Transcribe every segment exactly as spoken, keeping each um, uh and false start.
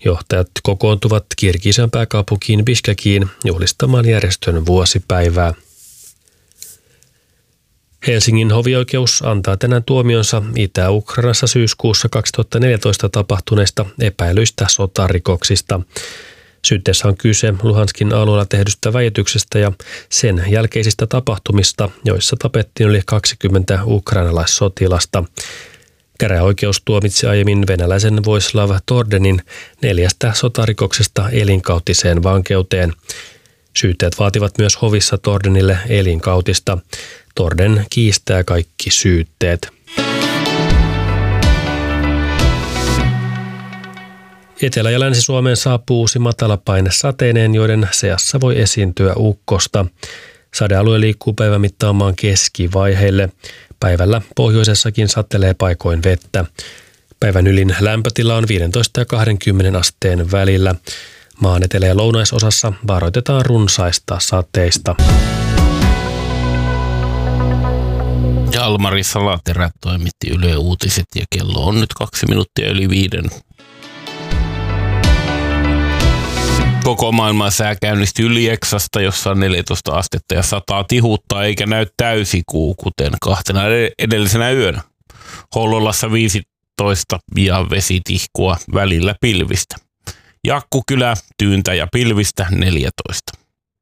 Johtajat kokoontuvat Kirgisian pääkaupunkiin Bishkekiin juhlistamaan järjestön vuosipäivää. Helsingin hovioikeus antaa tänään tuomionsa Itä-Ukrainassa syyskuussa kaksituhattaneljätoista tapahtuneista epäilyistä sotarikoksista. Syytteessä on kyse Luhanskin alueella tehdystä väityksestä ja sen jälkeisistä tapahtumista, joissa tapettiin yli kaksikymmentä ukrainalaissotilasta. Käräjäoikeus tuomitsi aiemmin venäläisen Voislav Tordenin neljästä sotarikoksesta elinkautiseen vankeuteen. Syytteet vaativat myös hovissa Tordenille elinkautista. Torden kiistää kaikki syytteet. Etelä- ja Länsi-Suomeen saapuu uusi matalapaine sateineen, joiden seassa voi esiintyä ukkosta. Sadealue liikkuu päivän mittaan maan keskivaiheille. Päivällä pohjoisessakin satelee paikoin vettä. Päivän ylin lämpötila on viisitoista ja kaksikymmentä asteen välillä. Maan etelä- ja lounaisosassa varoitetaan runsaista sateista. Jalmari Salaterä toimitti Yle Uutiset ja kello on nyt kaksi minuuttia yli viiden. Koko maailman sää käynnistyi Lieksasta, jossa on neljätoista astetta ja sataa tihuttaa eikä näy täysikuu, kuten kahtena edellisenä yönä. Hollolassa viisitoista ja vesitihkua välillä pilvistä. Jakkukylä, tyyntä ja pilvistä neljätoista.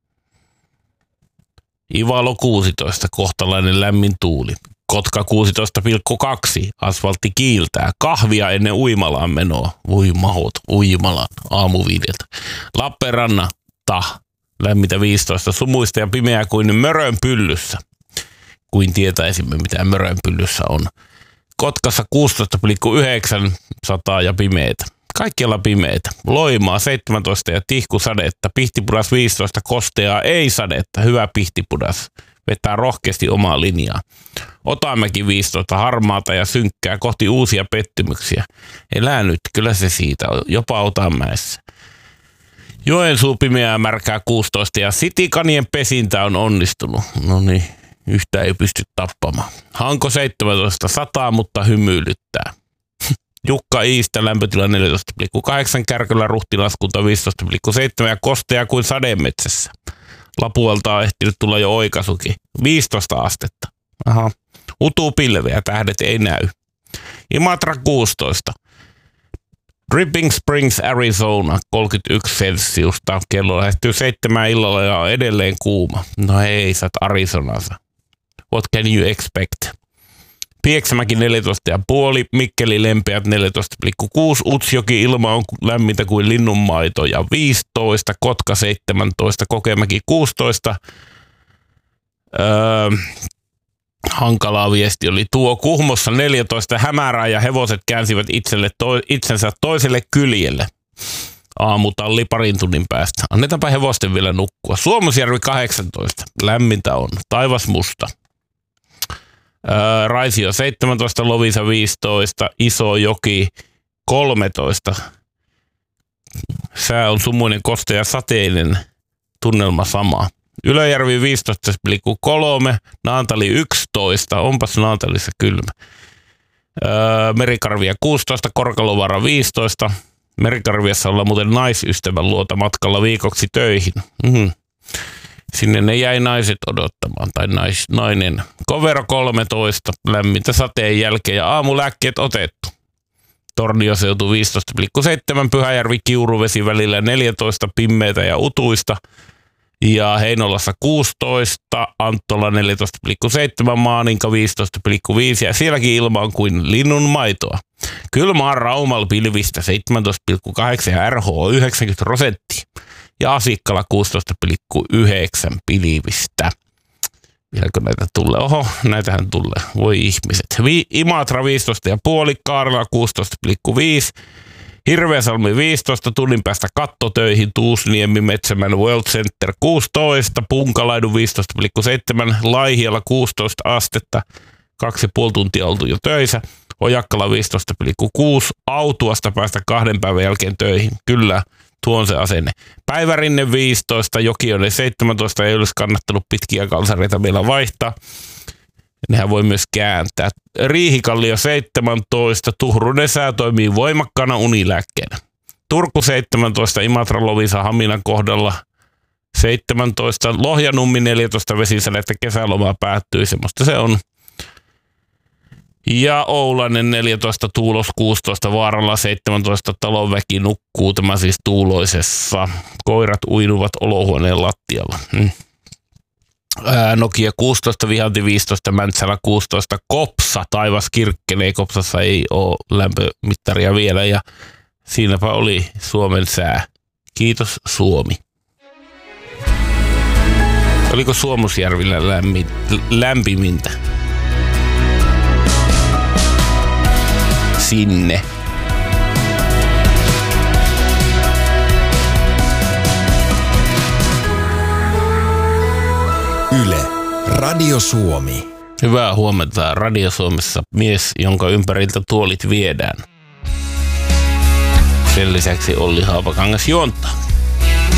Ivalo kuusitoista, kohtalainen lämmin tuuli. Kotka kuusitoista pilkku kaksi, asfaltti kiiltää. Kahvia ennen uimalaan menoa. Voi mahot, uimalaan aamuviideltä. Lappeenrannata, lämmintä viisitoista, sumuista ja pimeää kuin mörön pyllyssä. Kuin tietäisimme, mitä mörön pyllyssä on. Kotkassa kuusitoista pilkku yhdeksän, sataa ja pimeitä. Kaikkialla pimeitä. Loimaa seitsemäntoista ja tihkusadetta. Pihtipudas viisitoista, kosteaa ei sadetta. Hyvä Pihtipudas. Vetää rohkeasti omaa linjaa. Otamäki viisitoista, harmaata ja synkkää kohti uusia pettymyksiä. Elää nyt, kyllä se siitä, jopa Otamäessä. Joensuu pimeää märkää kuusitoista ja Sitikanien pesintä on onnistunut. No niin, yhtä ei pysty tappamaan. Hanko seitsemäntoista, sataa, mutta hymyilyttää. Jukka Iistä lämpötila neljätoista pilkku kahdeksan, Kärkölä Ruhtinaskunta viisitoista pilkku seitsemän ja kosteaa kuin sademetsässä. Lapualta on ehtinyt tulla jo oikaisukin. viisitoista astetta. Aha. Utuu pilveä, tähdet ei näy. Imatra kuusitoista. Dripping Springs, Arizona, kolmekymmentäyksi celsiusta. Kello lähestyy seitsemän illalla ja on edelleen kuuma. No ei, sä oot Arizonassa. What can you expect? Pieksämäki neljätoista pilkku viisi, Mikkeli lempeät neljätoista pilkku kuusi, Utsjoki ilma on lämmintä kuin linnunmaito ja viisitoista, Kotka seitsemäntoista, Kokemäki kuusitoista. Öö, hankalaa viesti oli tuo. Kuhmossa neljätoista, hämärää ja hevoset käänsivät itselle to- itsensä toiselle kyljelle. Aamutalli parin tunnin päästä. Annetaanpa hevosten vielä nukkua. Suomusjärvi kahdeksantoista, lämmintä on, taivas musta. Raisio seitsemäntoista, Lovisa viisitoista, Isojoki kolmetoista. Sää on sumuinen, kostea ja sateinen, tunnelma sama. Ylöjärvi viisitoista pilkku kolme, Naantali yksitoista, onpas Naantalissa kylmä. Merikarvia kuusitoista, Korkalovaara viisitoista. Merikarviassa ollaan muuten naisystävän luota matkalla viikoksi töihin. Mm-hmm. Sinne ne jäi naiset odottamaan, tai nais, nainen. Kovero kolmetoista, lämmintä sateen jälkeen ja aamulääkkeet otettu. Tornioseutu viisitoista pilkku seitsemän, Pyhäjärvi Kiuruvesi välillä neljätoista, pimmeitä ja utuista. Ja Heinolassa kuusitoista, Anttola neljätoista pilkku seitsemän, Maaninka viisitoista pilkku viisi ja sielläkin ilma on kuin linnun maitoa. Kylmä on Raumalla pilvistä seitsemäntoista pilkku kahdeksan ja R H yhdeksänkymmentä prosenttia. Ja Asikkala kuusitoista pilkku yhdeksän pilvistä. Vieläkö näitä tulee? Oho, näitähän tulee. Voi ihmiset. Vi- Imatra viisitoista pilkku viisi, Kaarela kuusitoista pilkku viisi, Hirveäsalmi viisitoista, tunnin päästä kattotöihin, Tuusniemi, Metsämän World Center kuusitoista, Punkalaidun viisitoista pilkku seitsemän, Laihialla kuusitoista astetta, kaksi ja puoli tuntia oltu jo töissä, Ojakkala viisitoista pilkku kuusi, Autuasta päästä kahden päivän jälkeen töihin, kyllä. Tuo on se asenne. Päivärinne viisitoista, Jokioinen seitsemäntoista, ei olisi kannattanut pitkiä kalsareita vielä vaihtaa. Nehän voi myös kääntää. Riihikallio seitsemäntoista, Tuhrunen sää toimii voimakkaana unilääkkeenä. Turku seitsemäntoista, Imatra Lovisa Haminan kohdalla seitsemäntoista, Lohjanummi neljätoista vesisadetta, kesäloma päättyi, semmoista se on. Ja Oulainen neljätoista, Tuulos kuusitoista, Vaaralla seitsemäntoista, talonväki nukkuu, tämä siis Tuuloisessa. Koirat uinuvat olohuoneen lattialla. Hmm. Ää, Nokia kuusitoista, Vihanti viisitoista, Mäntsälä kuusitoista, Kopsa, taivas kirkkenee, Kopsassa ei ole lämpömittaria vielä ja siinäpä oli Suomen sää. Kiitos Suomi. Oliko Suomusjärvillä lämmin, lämpimintä? Sinne. Yle, Radio Suomi. Hyvää huomenta. Radio Suomessa mies, jonka ympäriltä tuolit viedään. Sen lisäksi Olli Haapakangas juontaa.